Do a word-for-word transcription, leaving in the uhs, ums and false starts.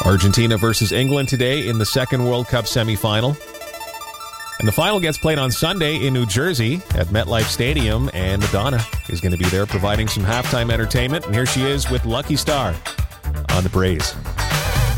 Argentina versus England today in the second World Cup semifinal. And the final gets played on Sunday in New Jersey at MetLife Stadium, and Madonna is going to be there providing some halftime entertainment. And here she is with Lucky Star on the Braze.